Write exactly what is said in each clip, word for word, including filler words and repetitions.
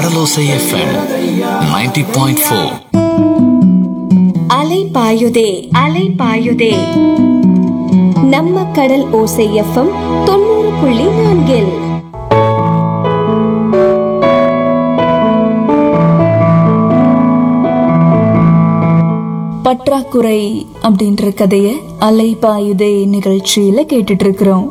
கடலோசை FM ninety point four. அலை பாயுதே அலை பாயுதே. நம்ம கடல் ஓசை எஃப்எம் தொண்ணூறு புள்ளி நான்கில். பற்றாக்குறை அப்படின்ற கதைய அலை பாயுதே நிகழ்ச்சியில கேட்டுட்டு இருக்கிறோம்.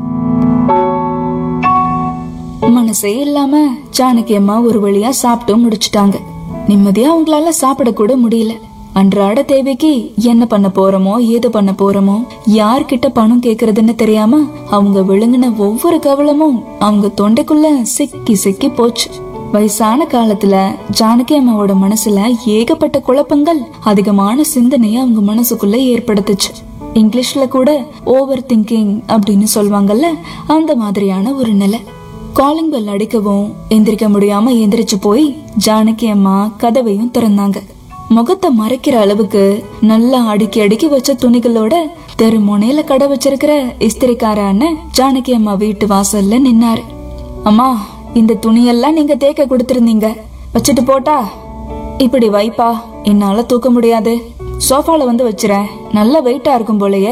மனசே இல்லாம ஜானகி அம்மா ஒரு வழியா சாப்பிட்டு முடிச்சுட்டாங்க. நிம்மதியா அவங்களால சாப்பிட கூட முடியல. அன்றாட தேவைக்கு என்ன பண்ண போறோமோ ஏது பண்ண போறோமோ யார்கிட்ட பணம் கேக்குறதுன்னு தெரியாம அவங்க விழுங்கின ஒவ்வொரு கவலமும் அவங்க தொண்டைக்குள்ள சிக்கி சிக்கி போச்சு. வயசான காலத்துல ஜானகி அம்மாவோட மனசுல ஏகப்பட்ட குழப்பங்கள், அதிகமான சிந்தனைய அவங்க மனசுக்குள்ள ஏற்படுத்துச்சு. இங்கிலீஷ்ல கூட ஓவர் திங்கிங் அப்படின்னு சொல்வாங்கல்ல, அந்த மாதிரியான ஒரு நிலை. காலிங் பெல் அடிக்கவும் எந்திரிக்க முடியாம எந்திரிச்சு போய் ஜானகி அம்மா கதவையும் திறந்தாங்க. முகத்தை மறைக்கிற அளவுக்கு நல்லா அடுக்கி அடுக்கி வச்ச துணிகளோட தெரு முனையில கடை வச்சிருக்கிற இஸ்திரிக்கார அண்ணன் ஜானகி அம்மா வீட்டு வாசல்ல நின்னாரு. அம்மா, இந்த துணியெல்லாம் நீங்க தேக்க கொடுத்திருந்தீங்க, வச்சுட்டு போட்டா? இப்படி வைப்பா, என்னால தூக்க முடியாது, சோஃபால வந்து வச்சுறேன், நல்ல வெயிட்டா இருக்கும் போலயே.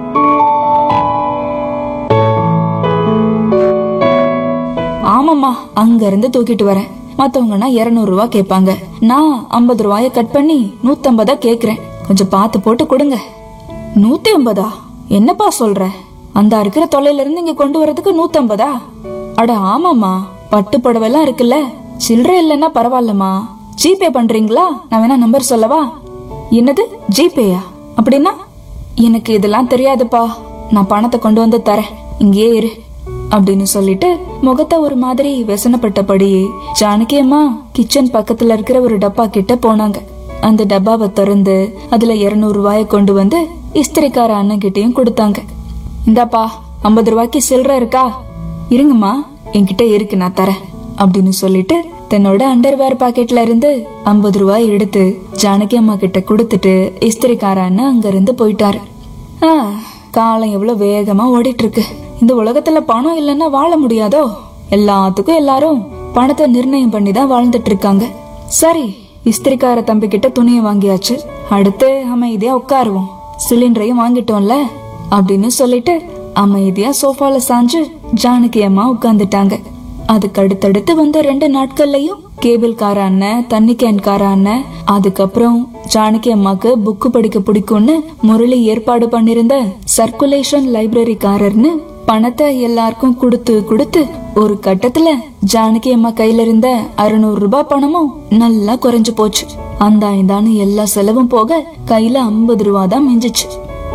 ஆமாம்மா, அங்க இருந்து தூக்கிட்டு வரேன். மத்தவங்கன்னா இருநூறு ரூபாய் கேட்பாங்க, நான் ஐம்பது ரூபாய கட் பண்ணி நூத்தி ஐம்பதா கேக்குறேன், கொஞ்சம் பார்த்து போட்டு கொடுங்க. நூத்தி ஐம்பதா? என்னப்பா சொல்ற? அந்த இருக்கிற தொலைல இருந்து இங்க கொண்டு வரதுக்கு நூத்தி ஐம்பதா? அட ஆமாமா, பட்டு புடவெல்லாம் இருக்குல்ல, சில்லறை இல்லைன்னா பரவாயில்லமா, ஜிபே பண்றீங்களா? நான் வேணா நம்பர் சொல்லவா? என்னது ஜிபேயா? அப்படின்னா எனக்கு இதெல்லாம் தெரியாதுப்பா, நான் பணத்தை கொண்டு வந்து தரேன், இங்கே இரு அப்படின்னு சொல்லிட்டு முகத்தை ஒரு மாதிரி வெசனப்பட்டபடியே ஜானகி அம்மா கிச்சன் பக்கத்துல இருக்கிற ஒரு டப்பா கிட்ட போனாங்க. அந்த டப்பாவை திறந்து அதுல இருநூறு ரூபாய கொண்டு வந்து இஸ்திரிக்கார அண்ணன் கிட்டையும் கொடுத்தாங்க. இந்தாப்பா, ஐம்பது ரூபாய்க்கு சில்லறை இருக்கா? இருங்கம்மா, என்கிட்ட இருக்கு, நான் தரேன் அப்படின்னு சொல்லிட்டு தன்னோட அண்டர்வேர் பாக்கெட்ல இருந்து ஐம்பது ரூபாய் எடுத்து ஜானகி அம்மா கிட்ட கொடுத்துட்டு இஸ்திரிக்கார அண்ணன் அங்க இருந்து போயிட்டாரு. ஆஹ் காலம் எவ்வளவு வேகமா ஓடிட்டு இருக்கு. இந்த உலகத்துல பணம் இல்லைன்னா வாழ முடியாதோ? எல்லாத்துக்கும் எல்லாரும் பணத்தை நிர்ணயம் பண்ணிதான் வாழ்ந்துட்டு இருக்காங்க. சரி, இஸ்திரிக்கார தம்பி கிட்ட துணியை வாங்கியாச்சு, அடுத்து அமைதியா உட்காருவோம், சிலிண்டரையும் வாங்கிட்டோம்ல அப்படின்னு சொல்லிட்டு அமைதியா சோஃபால சாஞ்சு ஜானகி அம்மா உட்கார்ந்துட்டாங்க. அதுக்கு அடுத்தடுத்து வந்த ரெண்டு நாட்கள்லயும் கேபிள் கார அண்ணன், தண்ணி கேன் கார அண்ணன், அதுக்கப்புறம் ஜானகி அம்மாக்கு புக்கு படிக்க பிடிக்கும்னு முரளி ஏற்பாடு பண்ணிருந்த சர்க்குலேஷன் லைப்ரரிக்காரர்னு பணத்தை எல்லாருக்கும் கொடுத்து கொடுத்து ஒரு கட்டத்துல ஜானகி அம்மா கையில இருந்த அறுநூறு ரூபாய் பணமும் நல்லா குறைஞ்சு போச்சு. அந்த இந்தான்னு எல்லா செலவும் போக கையில ஐம்பது ரூபா தான் மிஞ்சிச்சு.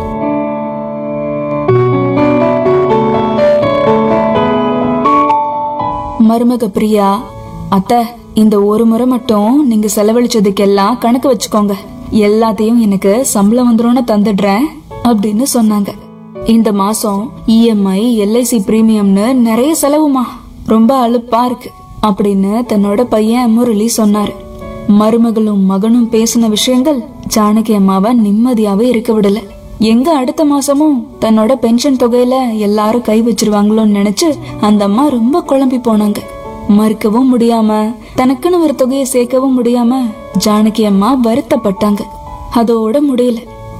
மருமக பிரியா, அத்தை, இந்த ஒரு முறை மட்டும் நீங்க செலவழிச்சதுக்கெல்லாம் கணக்கு வச்சுக்கோங்க, எல்லாத்தையும் எனக்கு சம்பளம் வந்துரும்னு தந்துடுறேன் அப்படின்னு சொன்னாங்க. இந்த மாசம் இஎம்ஐ, எல்ஐசி பிரீமியம்னு நிறைய செலவுமா, ரொம்ப அலுப்பா இருக்கு அப்படின்னு தன்னோட பையன் முரளி சொன்னாரு. மருமகளும் மகனும் பேசின விஷயங்கள் ஜானகி அம்மாவை நிம்மதியாவே இருக்க விடல. எங்க அடுத்த மாசமும் தன்னோட பென்ஷன் தொகையில எல்லாரும் கை வச்சிருவாங்களோன்னு நினைச்சு அந்த அம்மா ரொம்ப குழம்பி போனாங்க. மறுக்கவும் முடியாம தனக்குன்னு ஒரு தொகையை சேர்க்கவும் முடியாம ஜானகி அம்மா வருத்தப்பட்டாங்க. அதோட முடியல.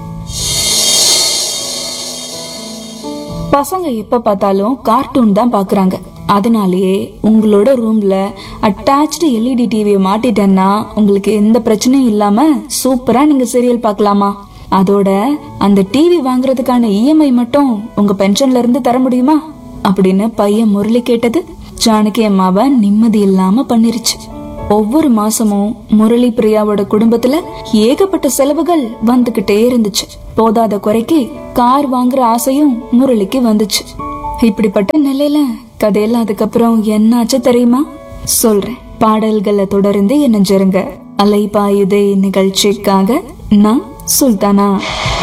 பசங்க எப்ப பார்த்தாலும் கார்ட்டூன் தான் பாக்குறாங்க. அதனாலேயே உங்களோட ரூம்ல அட்டாச்டு எல்இடி டிவியை மாட்டிட்டேன்னா உங்களுக்கு எந்த பிரச்சனையும் இல்லாம சூப்பரா நீங்க சீரியல் பாக்கலாமா. அதோட அந்த டிவி வாங்குறதுக்கான இஎம்ஐ மட்டும் உங்க பென்ஷன்ல இருந்து தர முடியுமா அப்படின்னு பையன் முரளி கேட்டது ஜானகி அம்மாவை நிம்மதி இல்லாம பண்ணிருச்சு. ஒவ்வொரு மாசமும் முரளி பிரியாவோட குடும்பத்துல ஏகப்பட்ட செலவுகள் வந்துகிட்டே இருந்துச்சு. போதாத குறைக்கு கார் வாங்குற ஆசையும் முரளிக்கு வந்துச்சு. இப்படிப்பட்ட நிலையில கதையில அதுக்கப்புறம் என்னாச்சு தெரியுமா? சொல்றேன். பாடல்களை தொடர்ந்து இணைஞ்சிருங்க. அலைபாயுதே நிகழ்ச்சிக்காக நான் சுல்தானா.